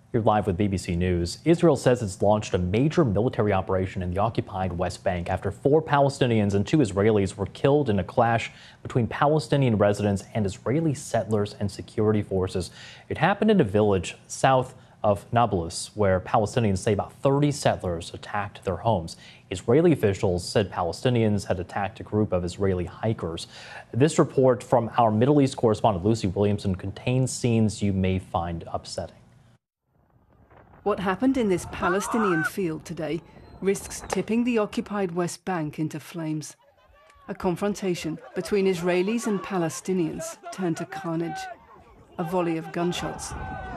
You're live with BBC News. Israel says it's launched a major military operation in the occupied West Bank after 4 Palestinians and 2 Israelis were killed in a clash between Palestinian residents and Israeli settlers and security forces. It happened in a village south of Nablus, where Palestinians say about 30 settlers attacked their homes. Israeli officials said Palestinians had attacked a group of Israeli hikers. This report from our Middle East correspondent Lucy Williamson contains scenes you may find upsetting. What happened in this Palestinian field today risks tipping the occupied West Bank into flames. A confrontation between Israelis and Palestinians turned to carnage. A volley of gunshots.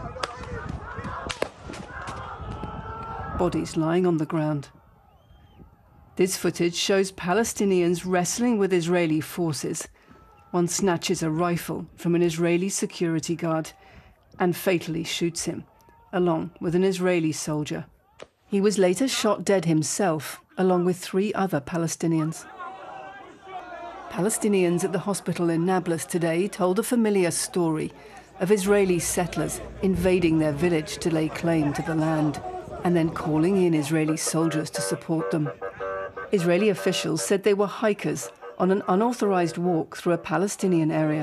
Bodies lying on the ground. This footage shows Palestinians wrestling with Israeli forces. One snatches a rifle from an Israeli security guard and fatally shoots him, along with an Israeli soldier. He was later shot dead himself, along with 3 other Palestinians. Palestinians at the hospital in Nablus today told a familiar story of Israeli settlers invading their village to lay claim to the land and then calling in Israeli soldiers to support them. Israeli officials said they were hikers on an unauthorized walk through a Palestinian area.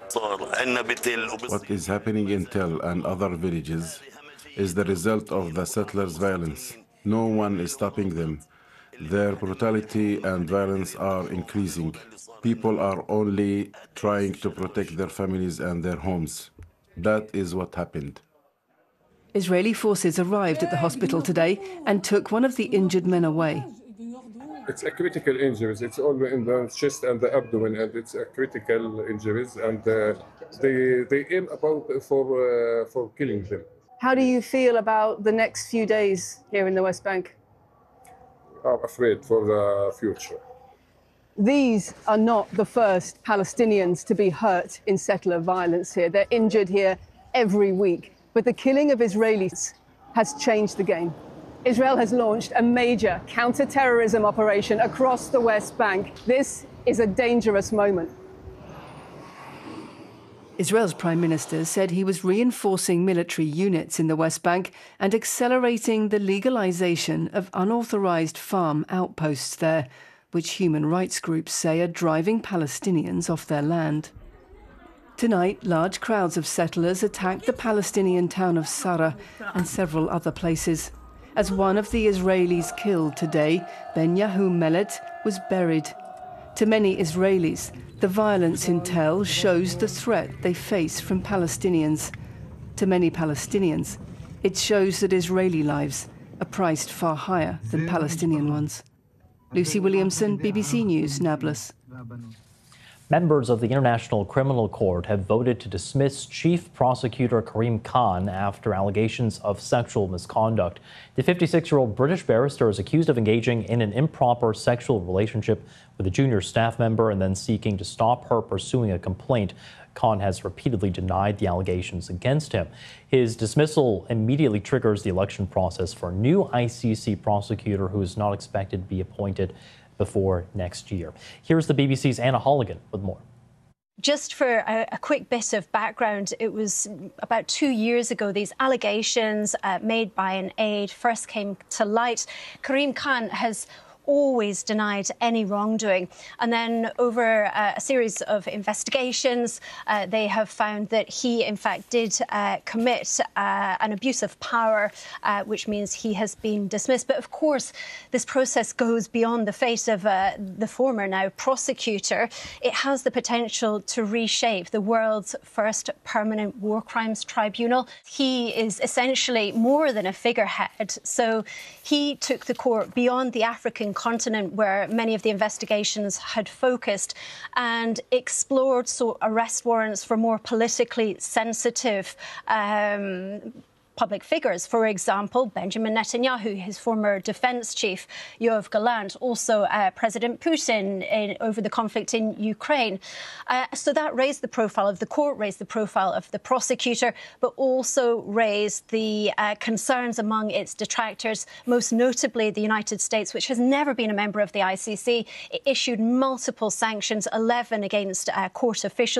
What is happening in Tel and other villages is the result of the settlers' violence. No one is stopping them. Their brutality and violence are increasing. People are only trying to protect their families and their homes. That is what happened. Israeli forces arrived at the hospital today and took one of the injured men away. It's a critical injuries. It's all in the chest and the abdomen, and it's a critical injuries, and they aim about for killing them. How do you feel about the next few days here in the West Bank? I'm afraid for the future. These are not the first Palestinians to be hurt in settler violence here. They're injured here every week. But the killing of Israelis has changed the game. Israel has launched a major counter-terrorism operation across the West Bank. This is a dangerous moment. Israel's Prime Minister said he was reinforcing military units in the West Bank and accelerating the legalization of unauthorized farm outposts there, which human rights groups say are driving Palestinians off their land. Tonight, large crowds of settlers attacked the Palestinian town of Sarah and several other places. As one of the Israelis killed today, Benyahu Melet, was buried. To many Israelis, the violence in Tel shows the threat they face from Palestinians. To many Palestinians, it shows that Israeli lives are priced far higher than Palestinian ones. Lucy Williamson, BBC News, Nablus. Members of the International Criminal Court have voted to dismiss Chief Prosecutor Karim Khan after allegations of sexual misconduct. The 56-year-old British barrister is accused of engaging in an improper sexual relationship with a junior staff member and then seeking to stop her pursuing a complaint. Khan has repeatedly denied the allegations against him. His dismissal immediately triggers the election process for a new ICC prosecutor who is not expected to be appointed before next year. Here's the BBC's Anna Holligan with more. Just for a quick bit of background, it was about 2 years ago these allegations made by an aide first came to light. Karim Khan has always denied any wrongdoing. And then over a series of investigations, they have found that he, in fact, did commit an abuse of power, which means he has been dismissed. But of course, this process goes beyond the fate of the former now prosecutor. It has the potential to reshape the world's first permanent war crimes tribunal. He is essentially more than a figurehead. So he took the court beyond the African continent where many of the investigations had focused and explored arrest warrants for more politically sensitive public figures. For example, Benjamin Netanyahu, his former defence chief, Yoav Gallant, also President Putin over the conflict in Ukraine. So that raised the profile of the court, raised the profile of the prosecutor, but also raised the concerns among its detractors, most notably the United States, which has never been a member of the ICC. It issued multiple sanctions, 11 against court officials.